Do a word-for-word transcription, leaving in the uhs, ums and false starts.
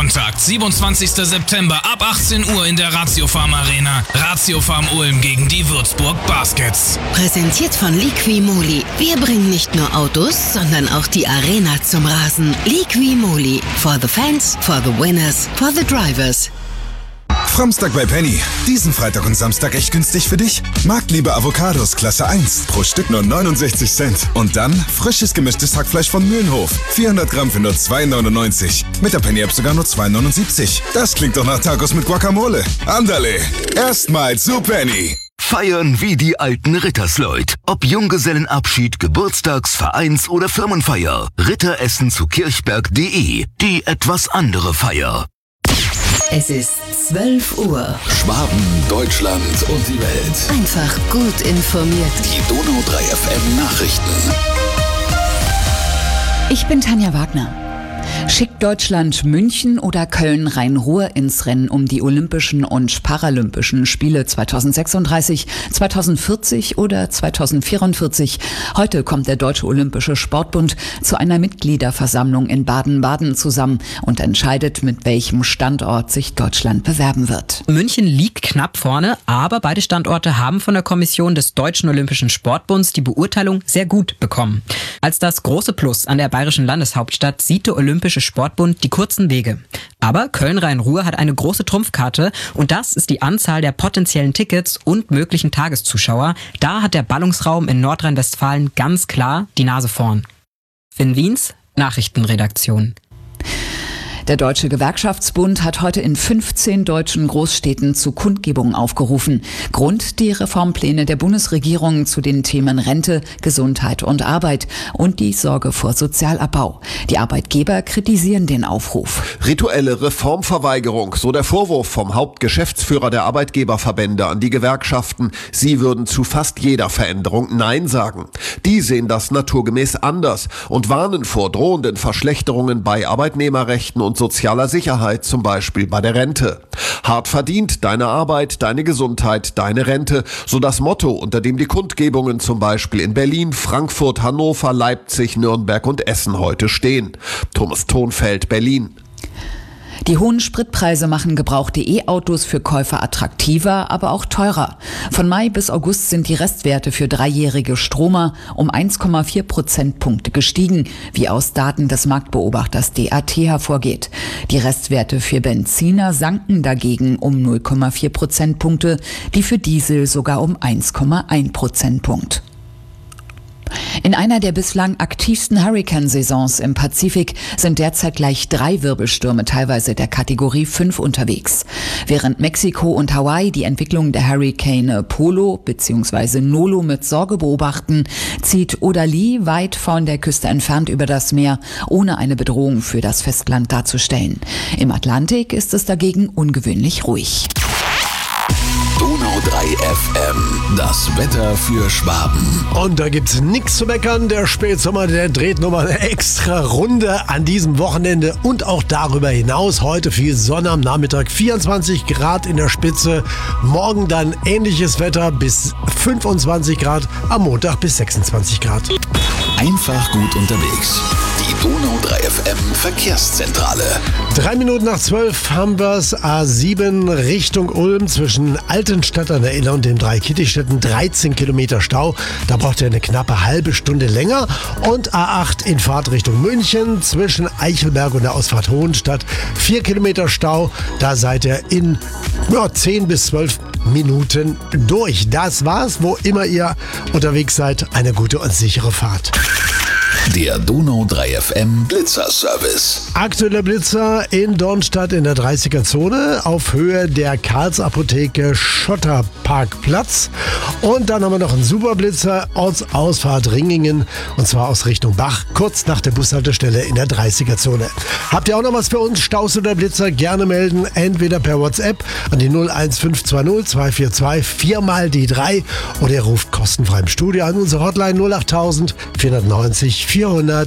Sonntag, siebenundzwanzigster September ab achtzehn Uhr in der Ratiofarm Arena. Ratiofarm Ulm gegen die Würzburg Baskets. Präsentiert von Liqui-Moly. Wir bringen nicht nur Autos, sondern auch die Arena zum Rasen. Liqui-Moly. For the fans, for the winners, for the drivers. Framstag bei Penny. Diesen Freitag und Samstag echt günstig für dich? Marktliebe Avocados Klasse eins. Pro Stück nur neunundsechzig Cent. Und dann frisches gemischtes Hackfleisch von Mühlenhof. vierhundert Gramm für nur zwei neunundneunzig. Mit der Penny-App sogar nur zwei neunundsiebzig. Das klingt doch nach Tacos mit Guacamole. Andale. Erstmal zu Penny. Feiern wie die alten Rittersleut. Ob Junggesellenabschied, Geburtstags-, Vereins- oder Firmenfeier. Ritteressen zu kirchberg punkt de. Die etwas andere Feier. Es ist zwölf Uhr. Schwaben, Deutschland und die Welt. Einfach gut informiert. Die Donau drei F M Nachrichten. Ich bin Tanja Wagner. Schickt Deutschland München oder Köln-Rhein-Ruhr ins Rennen um die Olympischen und Paralympischen Spiele zweitausendsechsunddreißig, zweitausendvierzig oder zweitausendvierundvierzig? Heute kommt der Deutsche Olympische Sportbund zu einer Mitgliederversammlung in Baden-Baden zusammen und entscheidet, mit welchem Standort sich Deutschland bewerben wird. München liegt knapp vorne, aber beide Standorte haben von der Kommission des Deutschen Olympischen Sportbunds die Beurteilung sehr gut bekommen. Als das große Plus an der bayerischen Landeshauptstadt sieht der Olympische Sportbund die kurzen Wege. Aber Köln-Rhein-Ruhr hat eine große Trumpfkarte und das ist die Anzahl der potenziellen Tickets und möglichen Tageszuschauer. Da hat der Ballungsraum in Nordrhein-Westfalen ganz klar die Nase vorn. Finn Wiens, Nachrichtenredaktion. Der Deutsche Gewerkschaftsbund hat heute in fünfzehn deutschen Großstädten zu Kundgebungen aufgerufen. Grund die Reformpläne der Bundesregierung zu den Themen Rente, Gesundheit und Arbeit und die Sorge vor Sozialabbau. Die Arbeitgeber kritisieren den Aufruf. Rituelle Reformverweigerung, so der Vorwurf vom Hauptgeschäftsführer der Arbeitgeberverbände an die Gewerkschaften. Sie würden zu fast jeder Veränderung Nein sagen. Die sehen das naturgemäß anders und warnen vor drohenden Verschlechterungen bei Arbeitnehmerrechten und sozialer Sicherheit, zum Beispiel bei der Rente. Hart verdient, deine Arbeit, deine Gesundheit, deine Rente, so das Motto, unter dem die Kundgebungen zum Beispiel in Berlin, Frankfurt, Hannover, Leipzig, Nürnberg und Essen heute stehen. Thomas Thonfeld, Berlin. Die hohen Spritpreise machen gebrauchte E-Autos für Käufer attraktiver, aber auch teurer. Von Mai bis August sind die Restwerte für dreijährige Stromer um eins Komma vier Prozentpunkte gestiegen, wie aus Daten des Marktbeobachters D A T hervorgeht. Die Restwerte für Benziner sanken dagegen um null Komma vier Prozentpunkte, die für Diesel sogar um eins Komma eins Prozentpunkt. In einer der bislang aktivsten Hurrikansaisons im Pazifik sind derzeit gleich drei Wirbelstürme, teilweise der Kategorie fünf, unterwegs. Während Mexiko und Hawaii die Entwicklung der Hurrikane Polo bzw. Nolo mit Sorge beobachten, zieht Odalie weit von der Küste entfernt über das Meer, ohne eine Bedrohung für das Festland darzustellen. Im Atlantik ist es dagegen ungewöhnlich ruhig. Donau drei F M, das Wetter für Schwaben. Und da gibt's nichts zu meckern. Der Spätsommer, der dreht nochmal eine extra Runde an diesem Wochenende und auch darüber hinaus. Heute viel Sonne am Nachmittag, vierundzwanzig Grad in der Spitze. Morgen dann ähnliches Wetter bis fünfundzwanzig Grad, am Montag bis sechsundzwanzig Grad. Einfach gut unterwegs. Die Donau drei F M Verkehrszentrale. Drei Minuten nach zwölf haben wir's. A sieben Richtung Ulm zwischen Altenstadt an der Iller und den drei Kittichstätten. dreizehn Kilometer Stau. Da braucht ihr eine knappe halbe Stunde länger. Und A acht in Fahrt Richtung München zwischen Eichelberg und der Ausfahrt Hohenstadt. vier Kilometer Stau. Da seid ihr in ja, zehn bis zwölf Minuten durch. Das war's. Wo immer ihr unterwegs seid, eine gute und sichere Fahrt. Der Donau drei F M Blitzerservice. Aktueller Blitzer in Dornstadt in der dreißiger Zone auf Höhe der Karlsapotheke Schotterparkplatz. Und dann haben wir noch einen Superblitzer aus Ausfahrt Ringingen und zwar aus Richtung Bach, kurz nach der Bushaltestelle in der dreißiger Zone. Habt ihr auch noch was für uns? Staus oder Blitzer? Gerne melden, entweder per WhatsApp an die null eins fünf zwei null zwei vier zwei vier mal die drei oder ihr ruft kostenfrei im Studio an unsere Hotline null acht null null null vier neun null vierhundert.